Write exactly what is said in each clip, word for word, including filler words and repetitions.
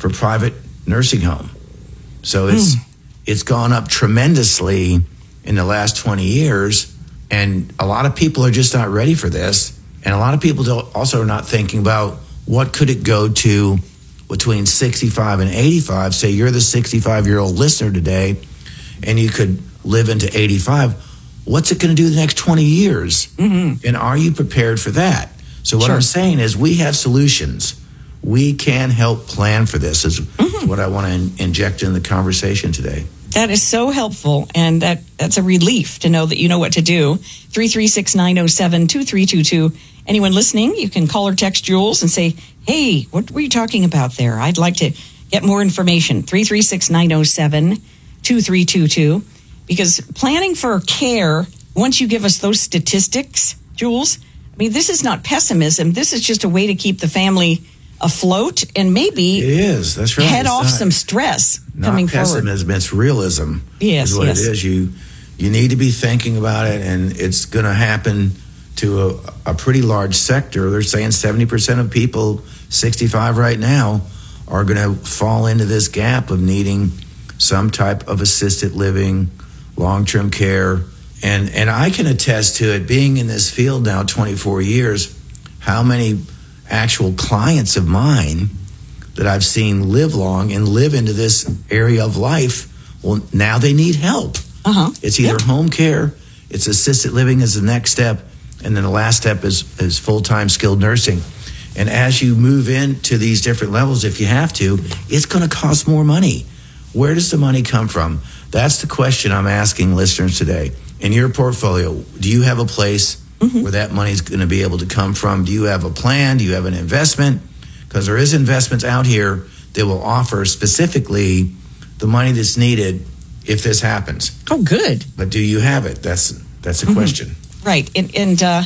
for private nursing home. So it's mm. it's gone up tremendously in the last twenty years, and a lot of people are just not ready for this. And a lot of people don't, also are not thinking about what could it go to between sixty-five and eighty-five. Say you're the sixty-five-year-old listener today, and you could live into eighty-five. What's it going to do the next twenty years? Mm-hmm. And are you prepared for that? So what sure. I'm saying is we have solutions. We can help plan for this is mm-hmm. what I want to in- inject in the conversation today. That is so helpful, and that, that's a relief to know that you know what to do. three three six, nine oh seven, two three two two. Anyone listening, you can call or text Jules and say, hey, what were you talking about there? I'd like to get more information. three three six, nine oh seven, two three two two. Because planning for care, once you give us those statistics, Jules, I mean, this is not pessimism. This is just a way to keep the family afloat and maybe it is. That's right. head it's off not, some stress not coming pessimism, forward. It's realism. Yes, is what yes. it is. You, you need to be thinking about it, and it's going to happen to a, a pretty large sector. They're saying seventy percent of people, sixty-five right now, are going to fall into this gap of needing some type of assisted living, long-term care. And and I can attest to it, being in this field now twenty-four years, how many actual clients of mine that I've seen live long and live into this area of life, well, now they need help. Uh-huh. It's either yep. home care, it's assisted living as the next step, and then the last step is, is full-time skilled nursing. And as you move into these different levels, if you have to, it's going to cost more money. Where does the money come from? That's the question I'm asking listeners today. In your portfolio, do you have a place mm-hmm. where that money is going to be able to come from? Do you have a plan? Do you have an investment? Because there is investments out here that will offer specifically the money that's needed if this happens. Oh, good. But do you have it? That's that's a mm-hmm. question. Right. And, and uh,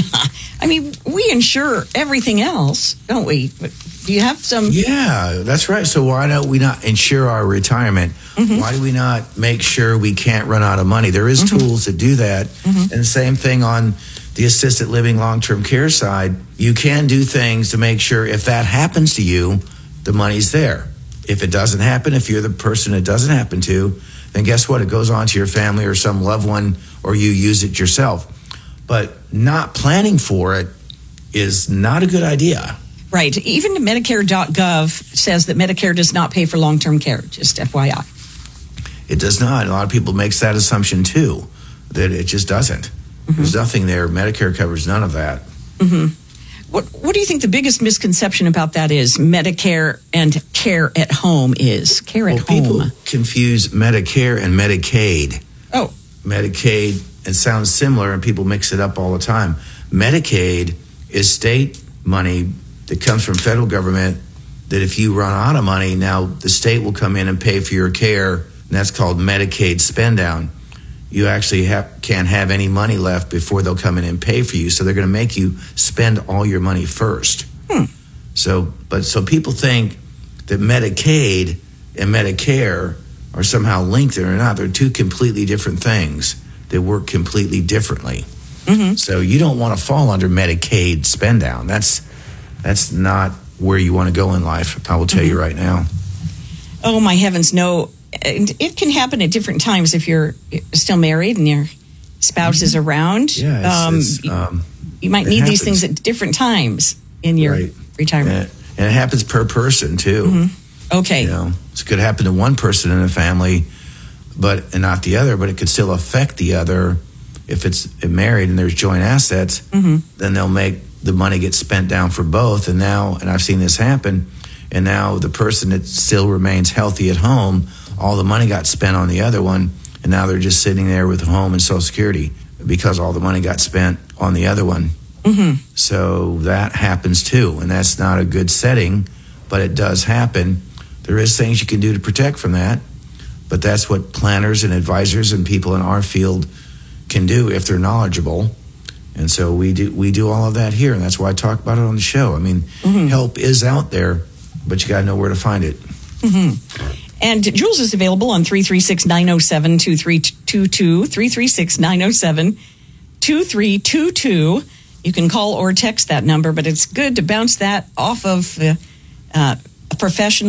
I mean, we insure everything else, don't we? But do you have some? Yeah, that's right. So why don't we not insure our retirement? Mm-hmm. Why do we not make sure we can't run out of money? There is mm-hmm. tools that do that. Mm-hmm. And the same thing on the assisted living long-term care side. You can do things to make sure if that happens to you, the money's there. If it doesn't happen, if you're the person it doesn't happen to, then guess what? It goes on to your family or some loved one, or you use it yourself. But not planning for it is not a good idea. Right. Even Medicare dot gov says that Medicare does not pay for long-term care, just F Y I. It does not. A lot of people make that assumption, too, that it just doesn't. Mm-hmm. There's nothing there. Medicare covers none of that. Mm-hmm. What What do you think the biggest misconception about that is? Medicare and care at home is care at well, home. People confuse Medicare and Medicaid. Oh, Medicaid. It sounds similar, and people mix it up all the time. Medicaid is state money that comes from federal government. That if you run out of money, now the state will come in and pay for your care, and that's called Medicaid spend down. You actually have, can't have any money left before they'll come in and pay for you. So they're going to make you spend all your money first. Hmm. So, but so people think that Medicaid and Medicare are somehow linked. They're not. They're two completely different things. They work completely differently. Mm-hmm. So you don't want to fall under Medicaid spend down. That's that's not where you want to go in life. I will tell mm-hmm. you right now. Oh my heavens, no. It can happen at different times if you're still married and your spouse mm-hmm. is around. Yeah, it's, um, it's, um, you might need happens. these things at different times in your right. retirement. And it, and it happens per person too. Mm-hmm. Okay. You know, it could happen to one person in a family, but and not the other. But it could still affect the other if it's married and there's joint assets. Mm-hmm. Then they'll make the money get spent down for both. And now, and I've seen this happen. And now the person that still remains healthy at home, all the money got spent on the other one, and now they're just sitting there with home and Social Security because all the money got spent on the other one. Mm-hmm. So that happens too, and that's not a good setting, but it does happen. There is things you can do to protect from that, but that's what planners and advisors and people in our field can do if they're knowledgeable. And so we do we do all of that here, and that's why I talk about it on the show. I mean, mm-hmm. help is out there, but you got to know where to find it. Mm-hmm. And Jules is available on three three six, nine oh seven, two three two two, three three six, nine oh seven, two three two two. You can call or text that number, but it's good to bounce that off of uh, uh, a professional